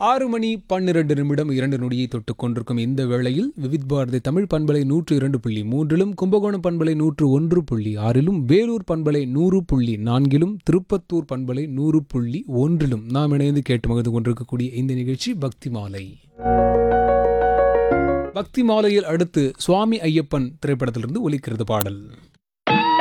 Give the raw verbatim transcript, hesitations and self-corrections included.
ஆறு மணி பன்னிரண்டு நிமிடம் இரண்டு நொடியை தொட்டுக் கொண்டிருக்கும் இந்த வேளையில் விவித் பாரதி தமிழ் பண்பலை நூற்று இரண்டு புள்ளி மூன்றிலும் கும்பகோணம் பண்பலை நூற்று ஒன்று புள்ளி ஆறிலும் வேலூர் பண்பலை நூறு புள்ளி நான்கிலும் திருப்பத்தூர் பண்பலை நூறு புள்ளி ஒன்றிலும் நாம் இணைந்து கேட்டு மகிழ்ந்து கொண்டிருக்கக்கூடிய இந்த நிகழ்ச்சி பக்தி மாலை. பக்தி மாலையில் அடுத்து சுவாமி ஐயப்பன் திரைப்படத்திலிருந்து ஒலிக்கிறது பாடல்.